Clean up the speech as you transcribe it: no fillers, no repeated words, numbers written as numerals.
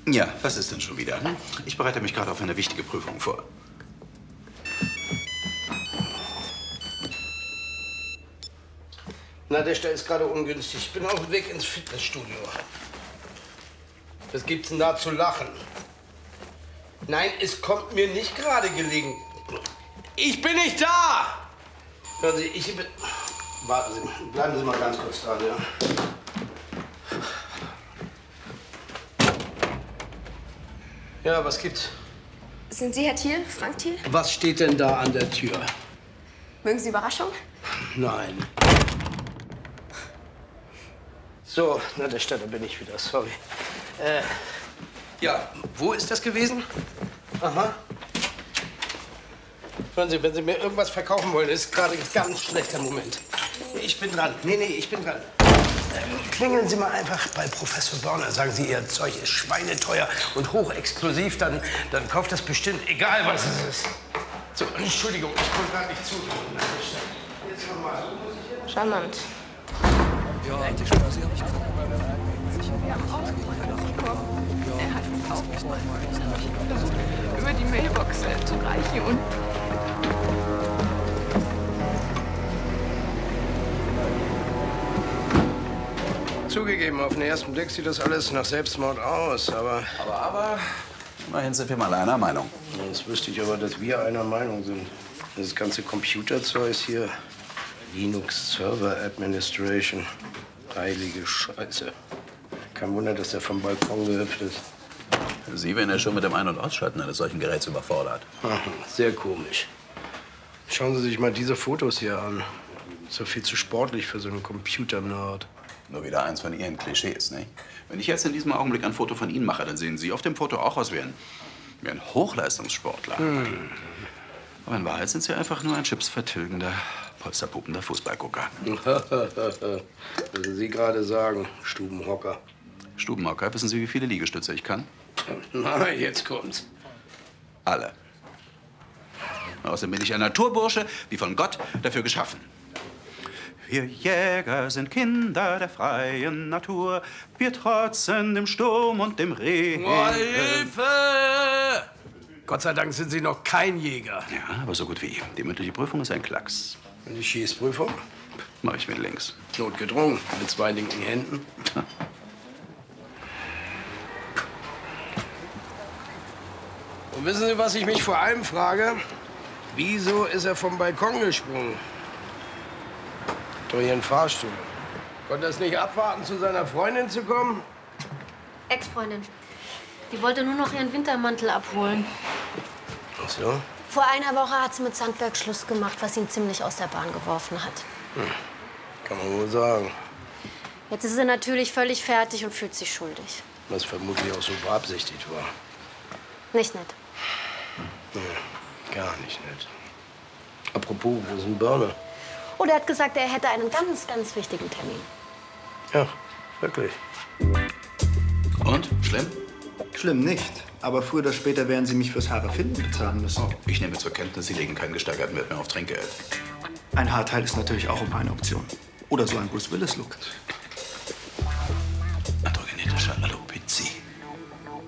Ja, was ist denn schon wieder? Ich bereite mich gerade auf eine wichtige Prüfung vor. Na, der Stall ist gerade ungünstig. Ich bin auf dem Weg ins Fitnessstudio. Was gibt's denn da zu lachen? Nein, es kommt mir nicht gerade gelegen. Ich bin nicht da! Hören Sie, ich bin... Warten Sie, bleiben Sie mal ganz kurz dran, ja? Ja, was gibt's? Sind Sie Herr Thiel, Frank Thiel? Was steht denn da an der Tür? Mögen Sie Überraschung? Nein. So, na, der Stadt, da bin ich wieder, sorry. Ja, wo ist das gewesen? Aha. Hören Sie, wenn Sie mir irgendwas verkaufen wollen, ist gerade ein ganz schlechter Moment. Ich bin dran. Nee, ich bin dran. Klingeln Sie mal einfach bei Professor Dorner. Sagen Sie, Ihr Zeug ist schweineteuer und hochexklusiv. Dann kauft das bestimmt, egal was es ist. So, Entschuldigung, ich konnte gerade nicht zuhören. Jetzt nochmal. Charmant. Ja, eigentlich schon. Sie habe ich gesagt. Wir haben auch bekommen. Er hat auch mal über die Mailbox zu reichen und... Zugegeben, auf den ersten Blick sieht das alles nach Selbstmord aus, aber... Aber, immerhin sind wir mal einer Meinung. Jetzt wüsste ich aber, dass wir einer Meinung sind. Das ganze Computerzeug hier, Linux Server Administration, heilige Scheiße. Kein Wunder, dass der vom Balkon gehüpft ist. Sie werden ja schon mit dem Ein- und Ausschalten eines solchen Geräts überfordert. Sehr komisch. Schauen Sie sich mal diese Fotos hier an. Ist doch viel zu sportlich für so einen Computer-Nerd. Nur wieder eins von Ihren Klischees, nicht? Wenn ich jetzt in diesem Augenblick ein Foto von Ihnen mache, dann sehen Sie auf dem Foto auch aus wie ein Hochleistungssportler. Aber in Wahrheit sind Sie einfach nur ein chipsvertilgender, polsterpupender Fußballgucker. Was Sie gerade sagen, Stubenhocker. Stubenhocker, wissen Sie, wie viele Liegestütze ich kann? Na, jetzt kommt's. Alle. Außerdem bin ich ein Naturbursche, wie von Gott dafür geschaffen. Wir Jäger sind Kinder der freien Natur. Wir trotzen dem Sturm und dem Regen. Oh, Hilfe! Gott sei Dank sind Sie noch kein Jäger. Ja, aber so gut wie. Die mündliche Prüfung ist ein Klacks. Und die Schießprüfung? Mach ich mit links. Notgedrungen, mit 2 linken Händen. Und wissen Sie, was ich mich vor allem frage? Wieso ist er vom Balkon gesprungen? Doch hier ein Fahrstuhl. Konnte er es nicht abwarten, zu seiner Freundin zu kommen? Ex-Freundin. Die wollte nur noch ihren Wintermantel abholen. Ach so? Vor einer Woche hat sie mit Sandberg Schluss gemacht, was ihn ziemlich aus der Bahn geworfen hat. Kann man wohl sagen. Jetzt ist sie natürlich völlig fertig und fühlt sich schuldig. Was vermutlich auch so beabsichtigt war. Nicht nett. Nee, gar nicht nett. Apropos, wo ist ein Burner? Und er hat gesagt, er hätte einen ganz, ganz wichtigen Termin. Ja, wirklich. Und? Schlimm? Schlimm nicht. Aber früher oder später werden Sie mich fürs Haare finden bezahlen müssen. Oh, ich nehme zur Kenntnis, Sie legen keinen gesteigerten Wert mehr auf Trinkgeld. Ein Haarteil ist natürlich auch immer eine Option. Oder so ein Bruce Willis-Look. Androgenetischer